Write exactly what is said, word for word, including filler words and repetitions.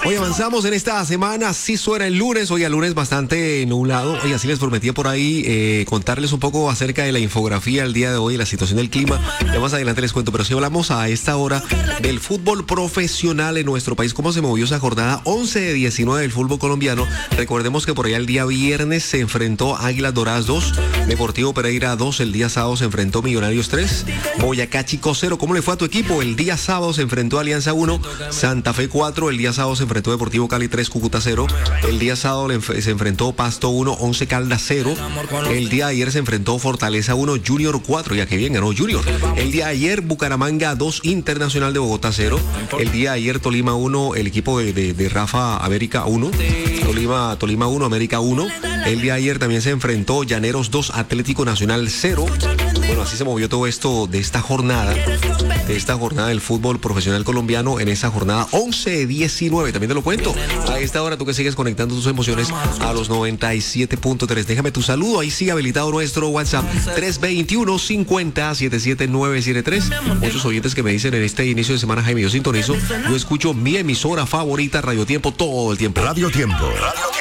Hoy avanzamos en esta semana, sí suena el lunes, hoy el lunes bastante nublado. Oye, así les prometí por ahí eh, contarles un poco acerca de la infografía el día de hoy, la situación del clima. Ya más adelante les cuento, pero si hablamos a esta hora del fútbol profesional en nuestro país, cómo se movió esa jornada once de diecinueve del fútbol colombiano. Recordemos que por allá el día viernes se enfrentó Águilas Doradas dos, Deportivo Pereira dos, el día sábado se enfrentó Millonarios tres, Boyacá Chico cero. ¿Cómo le fue a tu equipo? El día sábado se enfrentó Alianza uno, Santa Fe cuatro, el día sábado se enfrentó Deportivo Cali tres, Cúcuta cero, el día sábado se enfrentó Pasto uno, Once Caldas cero, el día de ayer se enfrentó Fortaleza uno, Junior cuatro, ya que bien ganó Junior. El día de ayer Bucaramanga dos, Internacional de Bogotá cero, el día de ayer Tolima uno, el equipo de, de, de Rafa América uno, Tolima, Tolima uno, América uno, el día de ayer también se enfrentó Llaneros dos, Atlético Nacional cero. Bueno, así se movió todo esto de esta jornada, de esta jornada del fútbol profesional colombiano en esa jornada once diecinueve. También te lo cuento. A esta hora tú que sigues conectando tus emociones a los noventa y siete punto tres. Déjame tu saludo. Ahí sigue habilitado nuestro WhatsApp tres veintiuno, cincuenta, setenta y siete, novecientos setenta y tres. Muchos oyentes que me dicen en este inicio de semana, Jaime, yo sintonizo, yo escucho mi emisora favorita, Radio Tiempo, todo el tiempo. Radio Tiempo. Radio Tiempo.